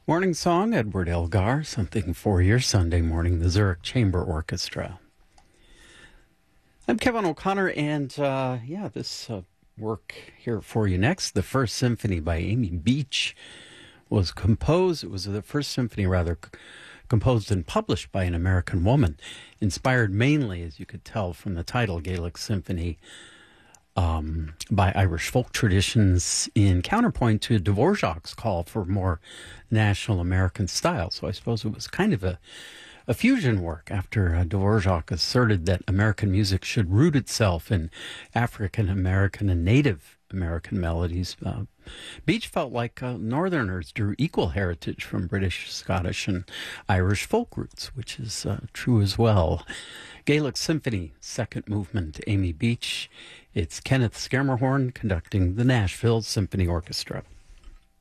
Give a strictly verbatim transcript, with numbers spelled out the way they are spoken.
Morning song, Edward Elgar, Something for Your Sunday Morning, the Zurich Chamber Orchestra. I'm Kevin O'Connor, and uh, yeah, this uh, work here for you next, the First Symphony by Amy Beach, was composed, it was the first symphony, rather, c- composed and published by an American woman, inspired mainly, as you could tell from the title, Gaelic Symphony, Um, by Irish folk traditions, in counterpoint to Dvorak's call for more national American style. So I suppose it was kind of a, a fusion work after uh, Dvorak asserted that American music should root itself in African American and Native American melodies. Uh, Beach felt like uh, Northerners drew equal heritage from British, Scottish, and Irish folk roots, which is uh, true as well. Gaelic Symphony, second movement, Amy Beach. It's Kenneth Schermerhorn conducting the Nashville Symphony Orchestra.